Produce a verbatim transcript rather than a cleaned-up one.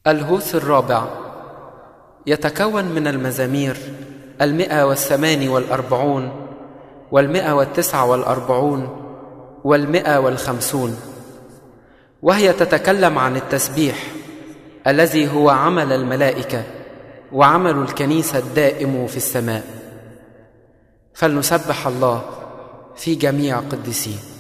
الهوس الرابع يتكون من المزامير المئة والثمان والأربعون والمئة والتسعة والأربعون والمئة والخمسون، وهي تتكلم عن التسبيح الذي هو عمل الملائكة وعمل الكنيسة الدائم في السماء. فلنسبح الله في جميع قدسيه.